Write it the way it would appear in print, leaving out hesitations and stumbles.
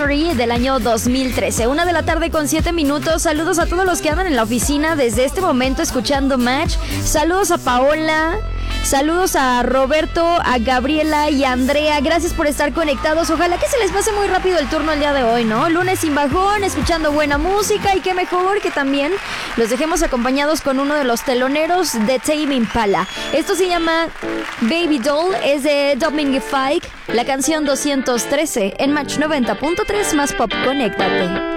Memory del año 2013. 1:07 p.m. Saludos a todos los que andan en la oficina desde este momento escuchando Match. Saludos a Paola. Saludos a Roberto, a Gabriela y a Andrea. Gracias por estar conectados. Ojalá que se les pase muy rápido el turno el día de hoy, ¿no? Lunes sin bajón, escuchando buena música y qué mejor que también los dejemos acompañados con uno de los teloneros de Tame Impala. Esto se llama Baby Doll, es de Dominic Fike, la canción 213 en Match 90.3 más Pop. Conéctate.